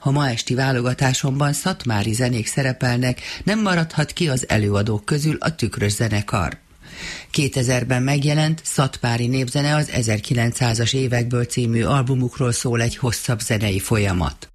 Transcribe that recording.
Ha ma esti válogatásomban szatmári zenék szerepelnek, nem maradhat ki az előadók közül a Tükrös zenekar. 2000-ben megjelent Szatmári népzene az 1900-as évekből című albumukról szól egy hosszabb zenei folyamat.